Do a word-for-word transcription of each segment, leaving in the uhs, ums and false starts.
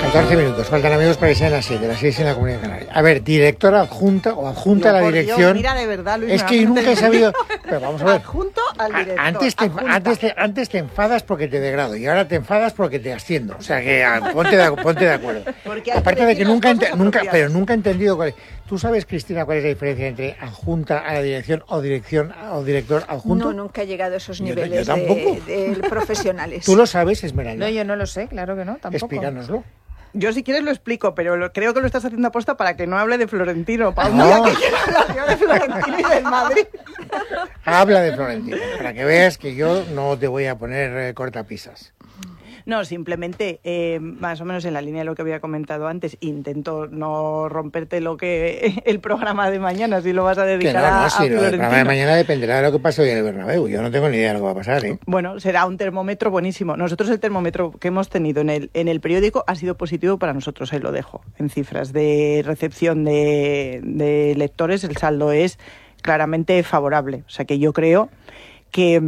catorce minutos, faltan amigos para que sean las siete, las seis en la Comunidad Canaria. A ver, directora adjunta o adjunta no, a la dirección. Dios, mira, de verdad, Luis, es que yo nunca he sabido. Pero vamos a ver. Adjunto al director. Antes te, antes, te, antes te enfadas porque te degrado y ahora te enfadas porque te asciendo. O sea que ponte de, ponte de acuerdo. Aparte de que nunca, nunca, pero nunca he entendido cuál es. ¿Tú sabes, Cristina, cuál es la diferencia entre adjunta a la dirección o dirección o director adjunto? No, nunca he llegado a esos niveles yo, yo tampoco. De, de profesionales. ¿Tú lo sabes, Esmeralda? No, yo no lo sé, claro que no, tampoco. Explícanoslo. Yo si quieres lo explico, pero lo, creo que lo estás haciendo aposta para que no hable de Florentino. Para un no. día que quiera hablar de Florentino y del Madrid. Habla de Florentino, para que veas que yo no te voy a poner eh, cortapisas. No, simplemente, eh, más o menos en la línea de lo que había comentado antes, intento no romperte lo que el programa de mañana, si lo vas a dedicar que no, no, a, a sí, Florentino. El programa de mañana dependerá de lo que pase hoy en el Bernabéu. Yo no tengo ni idea de lo que va a pasar, ¿eh? Bueno, será un termómetro buenísimo. Nosotros el termómetro que hemos tenido en el, en el periódico ha sido positivo para nosotros, ahí lo dejo. En cifras de recepción de, de lectores, el saldo es claramente favorable. O sea que yo creo que,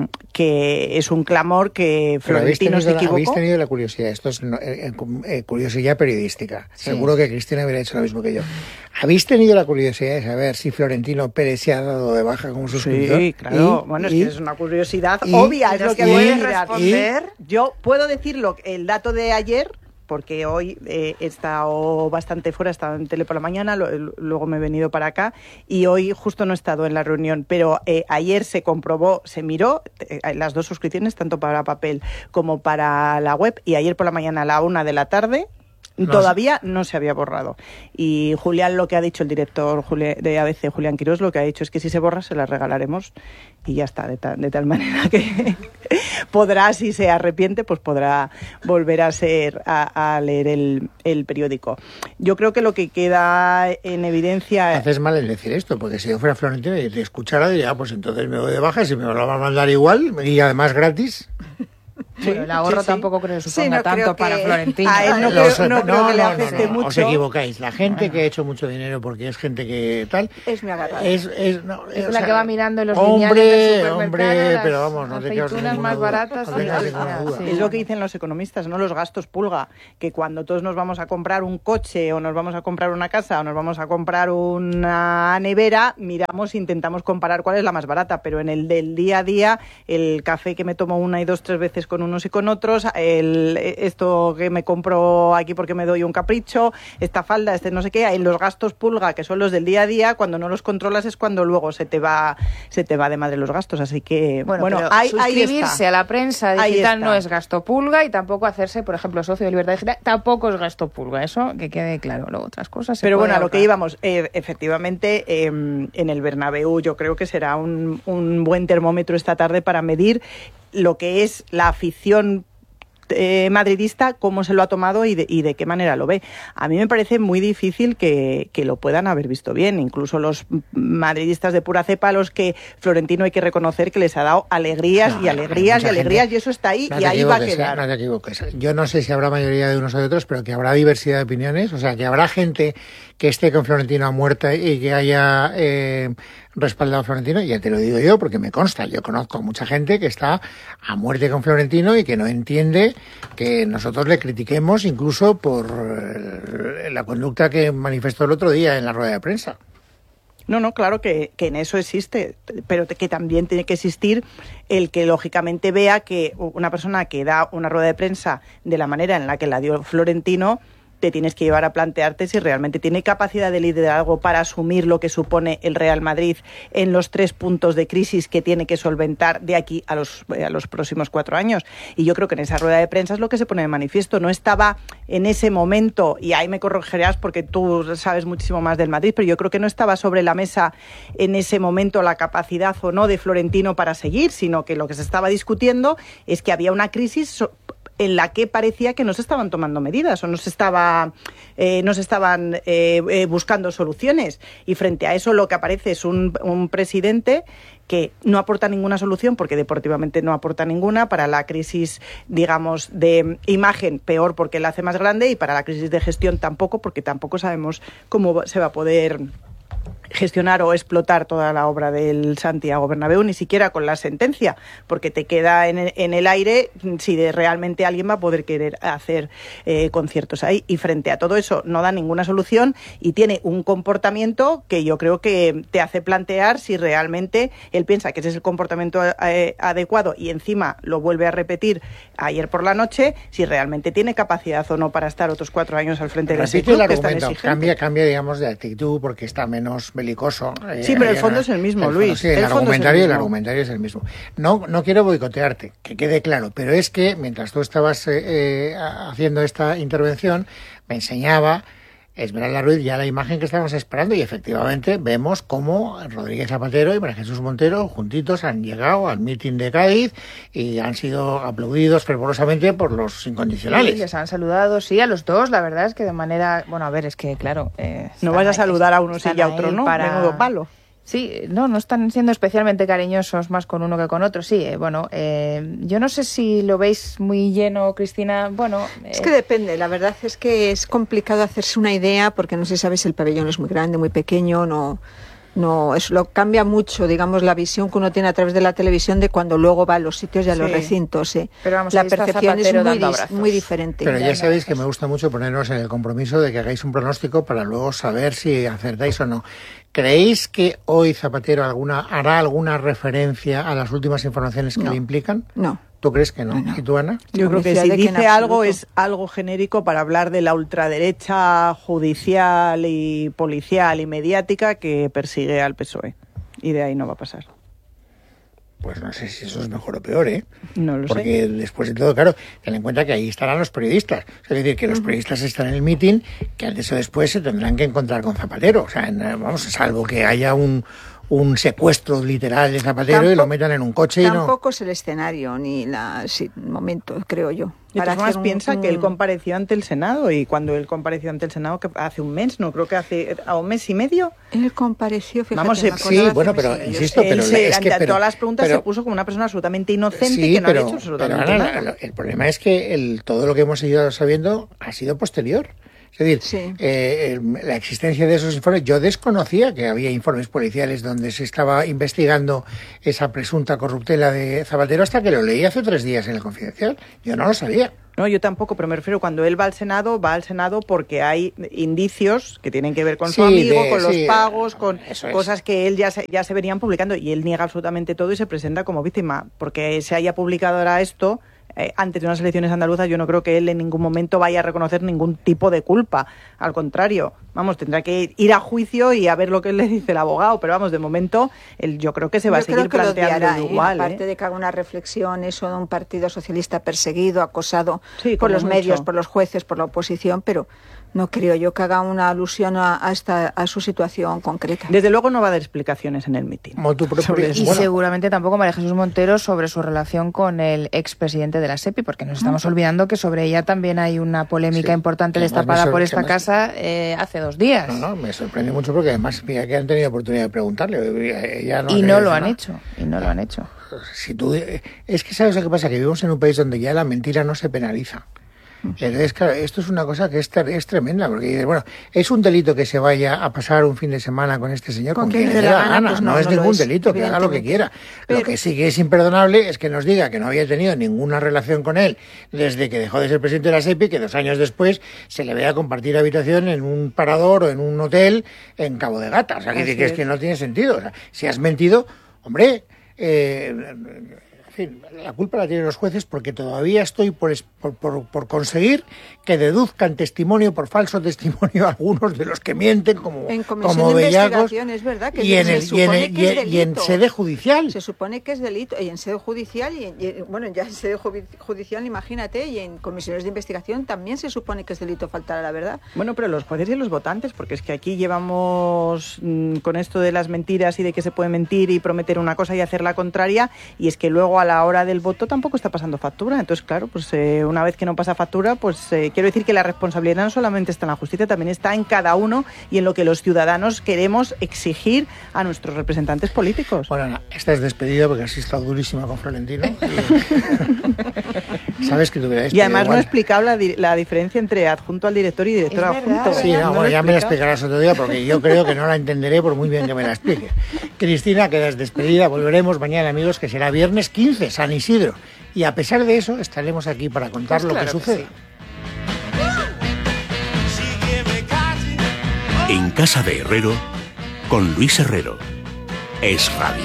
que es un clamor que Florentino se equivocó. Habéis tenido la curiosidad, esto es eh, eh, curiosidad periodística, sí. Seguro que Cristina hubiera hecho lo mismo que yo. ¿Habéis tenido la curiosidad de saber si Florentino Pérez se ha dado de baja como suscriptor? Sí, claro, y, bueno, y, es que es una curiosidad y, obvia, es lo que voy a responder. Yo puedo decirlo, el dato de ayer, porque hoy eh, he estado bastante fuera, he estado en tele por la mañana, lo, luego me he venido para acá y hoy justo no he estado en la reunión, pero eh, ayer se comprobó, se miró eh, las dos suscripciones, tanto para papel como para la web, y ayer por la mañana a la una de la tarde no todavía sé. no se había borrado. Y Julián, lo que ha dicho el director de A B C, Julián Quirós, lo que ha dicho es que si se borra se la regalaremos y ya está, de, ta, de tal manera que podrá, si se arrepiente, pues podrá volver a ser a, a leer el, el periódico. Yo creo que lo que queda en evidencia... Haces mal en decir esto, porque si yo fuera Florentino y te escuchara, diría, pues entonces me voy de baja, si me lo va a mandar igual y además gratis... Sí, bueno, el ahorro sí, tampoco creo que suponga sí, no tanto para que... Florentino. A él no, Los, creo, no, no creo que le afecte no, no, mucho. Os equivocáis. La gente bueno. que ha hecho mucho dinero porque es gente que tal... Es mi agarrada. Es, es, no, es o la sea, que va mirando en los hombre, lineales del supermercado, hombre, las pero vamos, no te quedas aceitunas más duda, baratas. no Y duda. Sí. Es lo que dicen los economistas, ¿no? Los gastos pulga, que cuando todos nos vamos a comprar un coche o nos vamos a comprar una casa o nos vamos a comprar una nevera, miramos e intentamos comparar cuál es la más barata, pero en el del día a día, el café que me tomo una y dos, tres veces con unos y con otros, el esto que me compro aquí porque me doy un capricho, esta falda, este no sé qué, en los gastos pulga, que son los del día a día, cuando no los controlas es cuando luego se te va se te va de madre los gastos, así que bueno, bueno pero ahí, suscribirse ahí está. a la prensa digital no es gasto pulga y tampoco hacerse, por ejemplo, socio de Libertad Digital tampoco es gasto pulga, eso que quede claro. Luego otras cosas se pero bueno, a ahorrar. lo que íbamos, eh, efectivamente eh, en el Bernabéu yo creo que será un, un buen termómetro esta tarde para medir lo que es la afición Eh, madridista, cómo se lo ha tomado y de, y de qué manera lo ve. A mí me parece muy difícil que, que lo puedan haber visto bien, incluso los madridistas de pura cepa, a los que Florentino hay que reconocer que les ha dado alegrías no, y alegrías y alegrías gente, y eso está ahí no y ahí va a quedar. No te equivoques. Yo no sé si habrá mayoría de unos o de otros, pero que habrá diversidad de opiniones, o sea, que habrá gente que esté con Florentino a muerte y que haya eh, respaldado a Florentino, ya te lo digo yo porque me consta, yo conozco a mucha gente que está a muerte con Florentino y que no entiende que nosotros le critiquemos incluso por eh, la conducta que manifestó el otro día en la rueda de prensa. No, no, claro que, que en eso existe, pero que también tiene que existir el que lógicamente vea que una persona que da una rueda de prensa de la manera en la que la dio Florentino, te tienes que llevar a plantearte si realmente tiene capacidad de liderazgo para asumir lo que supone el Real Madrid en los tres puntos de crisis que tiene que solventar de aquí a los, a los próximos cuatro años. Y yo creo que en esa rueda de prensa es lo que se pone de manifiesto. No estaba en ese momento, y ahí me corregirás porque tú sabes muchísimo más del Madrid, pero yo creo que no estaba sobre la mesa en ese momento la capacidad o no de Florentino para seguir, sino que lo que se estaba discutiendo es que había una crisis en la que parecía que no se estaban tomando medidas o no se estaba eh, no se estaban eh, eh, buscando soluciones, y frente a eso lo que aparece es un, un presidente que no aporta ninguna solución, porque deportivamente no aporta ninguna, para la crisis, digamos, de imagen peor porque la hace más grande, y para la crisis de gestión tampoco, porque tampoco sabemos cómo se va a poder gestionar o explotar toda la obra del Santiago Bernabéu, ni siquiera con la sentencia, porque te queda en el, en el aire si de realmente alguien va a poder querer hacer eh, conciertos ahí. Y frente a todo eso no da ninguna solución y tiene un comportamiento que yo creo que te hace plantear si realmente él piensa que ese es el comportamiento eh, adecuado y encima lo vuelve a repetir ayer por la noche, si realmente tiene capacidad o no para estar otros cuatro años al frente de ese club que es tan exigente. Cambia, cambia, digamos, de actitud porque está menos belicoso. Eh, sí, pero el fondo es el mismo, el Luis. Fondo, sí, el, el, argumentario, el, el argumentario es el mismo. No, no quiero boicotearte, que quede claro, pero es que mientras tú estabas eh, eh, haciendo esta intervención, me enseñaba Esmeralda Ruiz ya la imagen que estábamos esperando y efectivamente vemos cómo Rodríguez Zapatero y María Jesús Montero juntitos han llegado al mitin de Cádiz y han sido aplaudidos fervorosamente por los incondicionales. Sí, les han saludado, sí, a los dos, la verdad es que de manera... Bueno, a ver, es que claro... Eh, no vas a saludar a uno sí y a otro no, para... menudo palo. Sí, no, no están siendo especialmente cariñosos más con uno que con otro. Sí, eh, bueno, eh, yo no sé si lo veis muy lleno, Cristina. Bueno, eh... es que depende. La verdad es que es complicado hacerse una idea porque no se sabe si el pabellón es muy grande, muy pequeño, no. No, eso lo cambia mucho, digamos, la visión que uno tiene a través de la televisión de cuando luego va a los sitios y a los sí. recintos. ¿eh? Pero vamos, la percepción es muy, dis, muy diferente. Pero ya sabéis que me gusta mucho ponernos en el compromiso de que hagáis un pronóstico para luego saber si acertáis o no. ¿Creéis que hoy Zapatero alguna hará alguna referencia a las últimas informaciones que no. le implican? No. ¿Tú crees que no? no, no. ¿Y tú, Ana? Yo creo que si dice algo es algo genérico para hablar de la ultraderecha judicial y policial y mediática que persigue al P S O E. Y de ahí no va a pasar. Pues no sé si eso es mejor o peor, ¿eh? No lo Porque sé. después de todo, claro, ten en cuenta que ahí estarán los periodistas. Es decir, que los periodistas están en el mitin, que antes o después se tendrán que encontrar con Zapatero. O sea, vamos, salvo que haya un... un secuestro literal de Zapatero tampoco, y lo metan en un coche y no... Tampoco es el escenario ni la, sí, el momento, creo yo. Y además piensa un... que él compareció ante el Senado y cuando él compareció ante el Senado que hace un mes, no creo que hace a un mes y medio. Él compareció, fíjate. Vamos, se, sí, bueno, pero insisto, pero se, es ante que, pero, todas las preguntas pero, se puso como una persona absolutamente inocente sí, que no pero, había hecho absolutamente pero ahora, nada. El problema es que el, todo lo que hemos ido sabiendo ha sido posterior. Es decir, sí. eh, la existencia de esos informes, yo desconocía que había informes policiales donde se estaba investigando esa presunta corruptela de Zapatero hasta que lo leí hace tres días en el Confidencial. Yo no lo sabía. No, yo tampoco, pero me refiero cuando él va al Senado, va al Senado porque hay indicios que tienen que ver con sí, su amigo, de, con los sí, pagos, con cosas es. que él ya se, ya se venían publicando y él niega absolutamente todo y se presenta como víctima. Porque se haya publicado ahora esto... Eh, antes de unas elecciones andaluzas yo no creo que él en ningún momento vaya a reconocer ningún tipo de culpa. Al contrario, vamos, tendrá que ir a juicio y a ver lo que le dice el abogado, pero vamos, de momento él, yo creo que se va yo a seguir planteando odiará, igual. ¿eh? Aparte ¿eh? de que haga una reflexión eso de un partido socialista perseguido, acosado sí, por los mucho. medios, por los jueces, por la oposición, pero no creo yo que haga una alusión a, a, esta, a su situación concreta. Desde luego no va a dar explicaciones en el mitin. Y bueno. seguramente tampoco María Jesús Montero sobre su relación con el expresidente de la SEPI, porque nos estamos olvidando que sobre ella también hay una polémica sí, importante destapada por esta casa eh, hace dos días. No, no, me sorprende mucho porque además mira que han tenido oportunidad de preguntarle. Ella no y no lo han nada. hecho, y no lo han hecho. Si tú, es que sabes lo que pasa, que vivimos en un país donde ya la mentira no se penaliza. Entonces, claro, esto es una cosa que es, es tremenda, porque dices, bueno, es un delito que se vaya a pasar un fin de semana con este señor, con, con quien le dé la gana, pues no, no es no ningún es, delito, que haga lo que quiera. Pero... Lo que sí que es imperdonable es que nos diga que no había tenido ninguna relación con él desde que dejó de ser presidente de la SEPI, que dos años después se le vea compartir habitación en un parador o en un hotel en Cabo de Gata. O sea, que, que es que no tiene sentido. O sea, si has mentido, hombre... Eh, fin, la culpa la tienen los jueces porque todavía estoy por, por, por, por conseguir que deduzcan testimonio por falso testimonio algunos de los que mienten como, en como de bellacos es verdad que y, en el, y, en el, y, en, y en sede judicial. Se supone que es delito y en sede judicial y, en, y bueno, ya en sede judicial, imagínate, y en comisiones de investigación también se supone que es delito faltar a la verdad. Bueno, pero los jueces y los votantes, porque es que aquí llevamos mmm, con esto de las mentiras y de que se puede mentir y prometer una cosa y hacer la contraria, y es que luego a la hora del voto tampoco está pasando factura. Entonces, claro, pues eh, una vez que no pasa factura, pues eh, quiero decir que la responsabilidad no solamente está en la justicia, también está en cada uno y en lo que los ciudadanos queremos exigir a nuestros representantes políticos. Bueno, no, esta es despedida porque has estado durísima con Florentino. Y... ¿Sabes que te hubiera despedido? Y además igual. no he explicado la, la diferencia entre adjunto al director y director Es adjunto. verdad, Sí, no, no bueno, ya me la explicado. explicarás otro día porque yo creo que no la entenderé por muy bien que me la explique. Cristina, quedas despedida. Volveremos mañana, amigos, que será viernes quince, San Isidro. Y a pesar de eso, estaremos aquí para contar Pues lo claro que que sucede. sí. En Casa de Herrero, con Luis Herrero. Es Radio.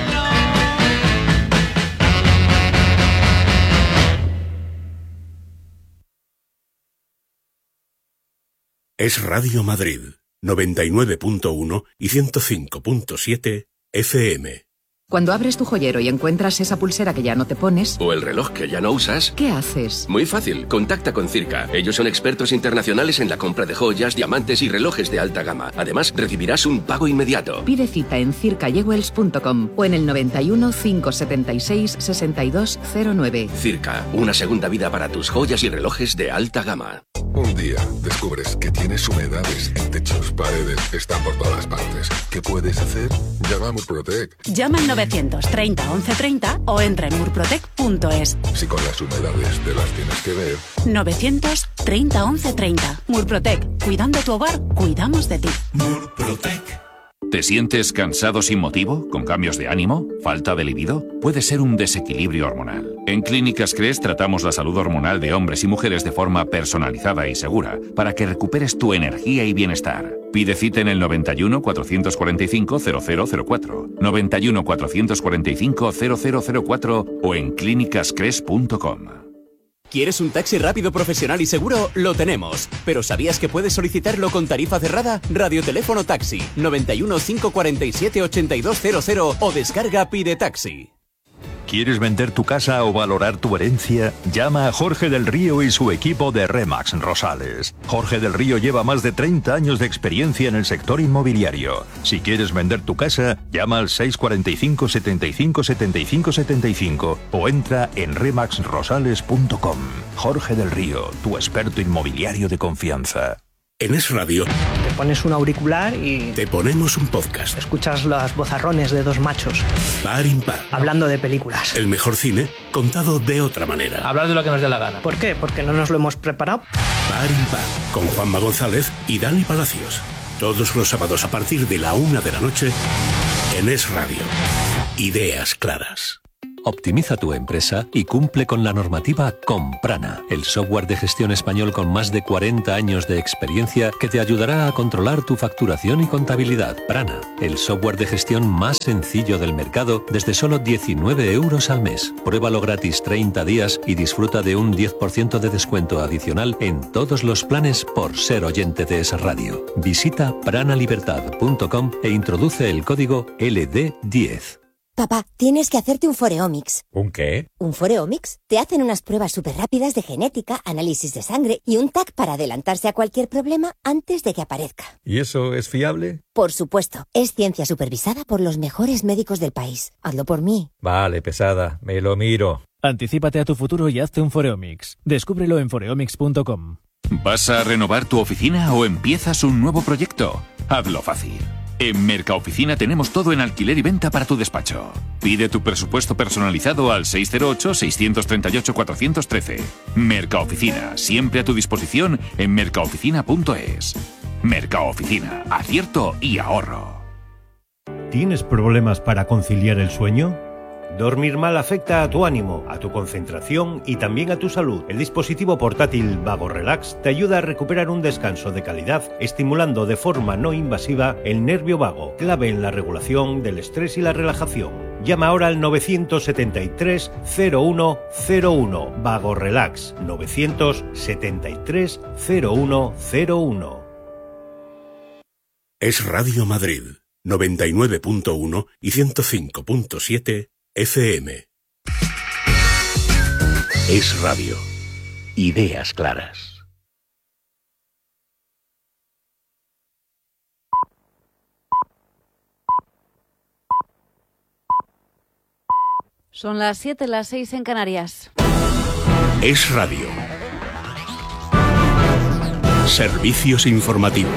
Es Radio Madrid, noventa y nueve punto uno y ciento cinco punto siete F M. Cuando abres tu joyero y encuentras esa pulsera que ya no te pones, O el reloj que ya no usas. ¿qué haces? Muy fácil, contacta con Circa. Ellos son expertos internacionales en la compra de joyas, diamantes y relojes de alta gama. Además, recibirás un pago inmediato. Pide cita en circa jewels punto com o en el noventa y uno, cinco setenta y seis, sesenta y dos cero nueve. Circa, una segunda vida para tus joyas y relojes de alta gama. Un día descubres que tienes humedades en techos, paredes, están por todas partes. ¿Qué puedes hacer? Llama a Murprotec. Llama al novecientos treinta once treinta o entra en murprotec punto es. Si con las humedades te las tienes que ver. novecientos treinta once treinta. Murprotec. Cuidando tu hogar, cuidamos de ti. Murprotec. ¿Te sientes cansado sin motivo? ¿Con cambios de ánimo? ¿Falta de libido? Puede ser un desequilibrio hormonal. En Clínicas Cres tratamos la salud hormonal de hombres y mujeres de forma personalizada y segura para que recuperes tu energía y bienestar. Pide cita en el noventa y uno, cuatrocientos cuarenta y cinco, cero cero cero cuatro, noventa y uno, cuatrocientos cuarenta y cinco, cero cero cero cuatro o en clínicas cres punto com. ¿Quieres un taxi rápido, profesional y seguro? Lo tenemos. ¿Pero sabías que puedes solicitarlo con tarifa cerrada? Radioteléfono Taxi, noventa y uno, cinco cuarenta y siete, ochenta y dos cero cero o descarga Pide Taxi. ¿Quieres vender tu casa o valorar tu herencia? Llama a Jorge del Río y su equipo de Remax Rosales. Jorge del Río lleva más de treinta años de experiencia en el sector inmobiliario. Si quieres vender tu casa, llama al seis cuarenta y cinco, setenta y cinco, setenta y cinco, setenta y cinco o entra en remax rosales punto com. Jorge del Río, tu experto inmobiliario de confianza. En Es Radio te pones un auricular y te ponemos un podcast. Escuchas los vozarrones de dos machos Par impar. Hablando de películas. El mejor cine contado de otra manera. Hablar de lo que nos dé la gana. ¿Por qué? Porque no nos lo hemos preparado. Par impar. Con Juanma González y Dani Palacios. Todos los sábados a partir de la una de la noche en Es Radio. Ideas claras. Optimiza tu empresa y cumple con la normativa con Prana, el software de gestión español con más de cuarenta años de experiencia que te ayudará a controlar tu facturación y contabilidad. Prana, el software de gestión más sencillo del mercado desde solo diecinueve euros al mes. Pruébalo gratis treinta días y disfruta de un diez por ciento de descuento adicional en todos los planes por ser oyente de esa radio. Visita prana libertad punto com e introduce el código L D diez. Papá, tienes que hacerte un Foreomics. ¿Un qué? ¿Un Foreomics? Te hacen unas pruebas súper rápidas de genética, análisis de sangre y un T A C para adelantarse a cualquier problema antes de que aparezca. ¿Y eso es fiable? Por supuesto. Es ciencia supervisada por los mejores médicos del país. Hazlo por mí. Vale, pesada. Me lo miro. Anticípate a tu futuro y hazte un Foreomics. Descúbrelo en foreomics punto com. ¿Vas a renovar tu oficina o empiezas un nuevo proyecto? Hazlo fácil. En Mercaoficina tenemos todo en alquiler y venta para tu despacho. Pide tu presupuesto personalizado al seis cero ocho, seis tres ocho, cuatro uno tres. Mercaoficina, siempre a tu disposición en mercaoficina punto es. Mercaoficina, acierto y ahorro. ¿Tienes problemas para conciliar el sueño? Dormir mal afecta a tu ánimo, a tu concentración y también a tu salud. El dispositivo portátil Vago Relax te ayuda a recuperar un descanso de calidad, estimulando de forma no invasiva el nervio vago, clave en la regulación del estrés y la relajación. Llama ahora al novecientos setenta y tres, cero uno cero uno. Vago Relax, novecientos setenta y tres, cero uno cero uno. Es Radio Madrid, noventa y nueve punto uno y ciento cinco punto siete F M. Es Radio. Ideas claras. Son las siete, las seis en Canarias. Es Radio. Servicios informativos.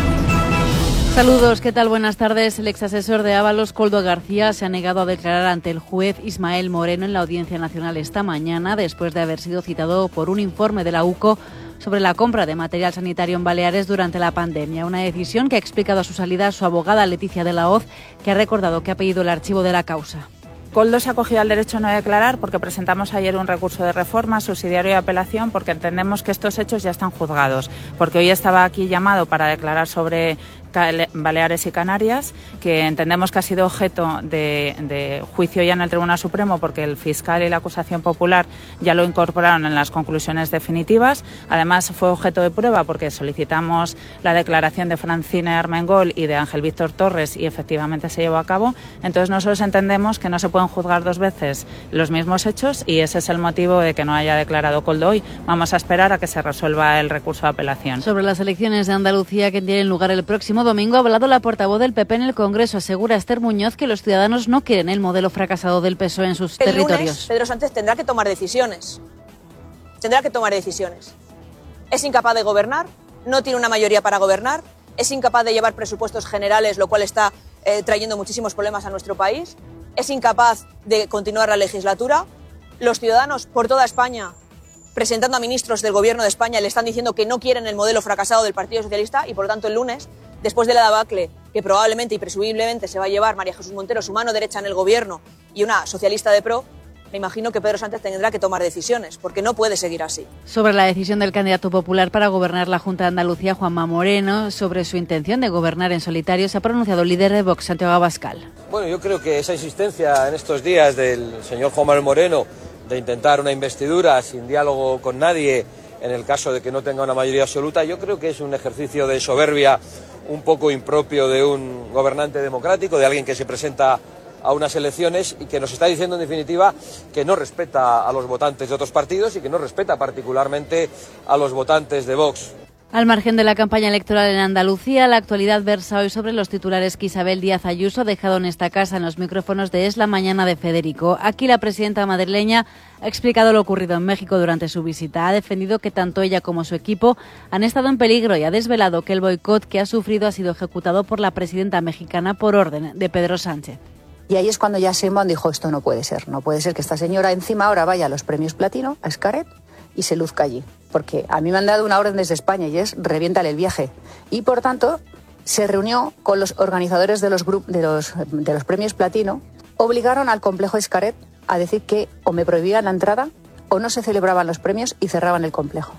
Saludos, ¿qué tal? Buenas tardes. El exasesor de Ábalos, Koldo García, se ha negado a declarar ante el juez Ismael Moreno en la Audiencia Nacional esta mañana, después de haber sido citado por un informe de la U C O sobre la compra de material sanitario en Baleares durante la pandemia. Una decisión que ha explicado a su salida su abogada Leticia de la Hoz, que ha recordado que ha pedido el archivo de la causa. Koldo se ha acogido al derecho a no declarar porque presentamos ayer un recurso de reforma, subsidiario y apelación, porque entendemos que estos hechos ya están juzgados, porque hoy estaba aquí llamado para declarar sobre Baleares y Canarias, que entendemos que ha sido objeto de, de juicio ya en el Tribunal Supremo, porque el fiscal y la acusación popular ya lo incorporaron en las conclusiones definitivas. Además fue objeto de prueba porque solicitamos la declaración de Francine Armengol y de Ángel Víctor Torres y efectivamente se llevó a cabo. Entonces nosotros entendemos que no se pueden juzgar dos veces los mismos hechos y ese es el motivo de que no haya declarado Koldo hoy. Vamos a esperar a que se resuelva el recurso de apelación. Sobre las elecciones de Andalucía que tienen lugar el próximo domingo, ha hablado la portavoz del P P en el Congreso. Asegura Esther Muñoz que los ciudadanos no quieren el modelo fracasado del P S O E en sus el territorios. Lunes, Pedro Sánchez tendrá que tomar decisiones. Tendrá que tomar decisiones. Es incapaz de gobernar, no tiene una mayoría para gobernar, es incapaz de llevar presupuestos generales, lo cual está eh, trayendo muchísimos problemas a nuestro país, es incapaz de continuar la legislatura. Los ciudadanos por toda España, presentando a ministros del Gobierno de España, le están diciendo que no quieren el modelo fracasado del Partido Socialista y, por lo tanto, el lunes, después de la debacle que probablemente y presumiblemente se va a llevar María Jesús Montero, su mano derecha en el Gobierno, y una socialista de pro, me imagino que Pedro Sánchez tendrá que tomar decisiones, porque no puede seguir así. Sobre la decisión del candidato popular para gobernar la Junta de Andalucía, Juanma Moreno, sobre su intención de gobernar en solitario, se ha pronunciado el líder de Vox, Santiago Abascal. Bueno, yo creo que esa insistencia en estos días del señor Juan Manuel Moreno de intentar una investidura sin diálogo con nadie, en el caso de que no tenga una mayoría absoluta, yo creo que es un ejercicio de soberbia un poco impropio de un gobernante democrático, de alguien que se presenta a unas elecciones y que nos está diciendo en definitiva que no respeta a los votantes de otros partidos y que no respeta particularmente a los votantes de Vox. Al margen de la campaña electoral en Andalucía, la actualidad versa hoy sobre los titulares que Isabel Díaz Ayuso ha dejado en esta casa en los micrófonos de Es la Mañana de Federico. Aquí la presidenta madrileña ha explicado lo ocurrido en México durante su visita. Ha defendido que tanto ella como su equipo han estado en peligro y ha desvelado que el boicot que ha sufrido ha sido ejecutado por la presidenta mexicana por orden de Pedro Sánchez. Y ahí es cuando ya Sheinbaum dijo, esto no puede ser, no puede ser que esta señora encima ahora vaya a los premios Platino, a Xcaret, y se luzca allí. Porque a mí me han dado una orden desde España y es reviéntale el viaje. Y por tanto, se reunió con los organizadores de los, de los, de los premios Platino, obligaron al complejo Xcaret a decir que o me prohibían la entrada o no se celebraban los premios y cerraban el complejo.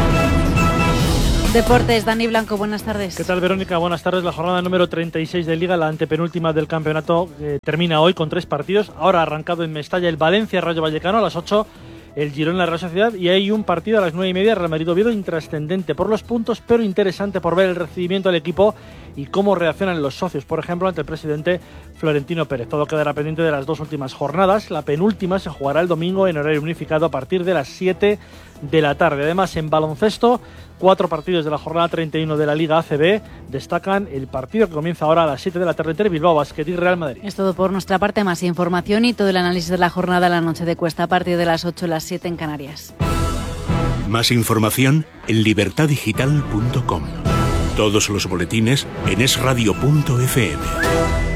Deportes, Dani Blanco, buenas tardes. ¿Qué tal, Verónica? Buenas tardes. La jornada número treinta y seis de Liga, la antepenúltima del campeonato, eh, termina hoy con tres partidos. Ahora ha arrancado en Mestalla el Valencia-Rayo Vallecano a las ocho, el Girona Real Sociedad, y hay un partido a las nueve y media, Real Madrid-Oviedo, intrascendente por los puntos, pero interesante por ver el recibimiento del equipo y cómo reaccionan los socios, por ejemplo, ante el presidente Florentino Pérez. Todo quedará pendiente de las dos últimas jornadas. La penúltima se jugará el domingo en horario unificado a partir de las siete de la tarde. Además, en baloncesto, cuatro partidos de la jornada treinta y uno de la Liga A C B destacan el partido que comienza ahora a las siete de la tarde entre Bilbao Basket y Real Madrid. Es todo por nuestra parte. Más información y todo el análisis de la jornada a la noche de Cuesta a partir de las ocho, las siete en Canarias. Más información en libertad digital punto com. Todos los boletines en es radio punto efe eme.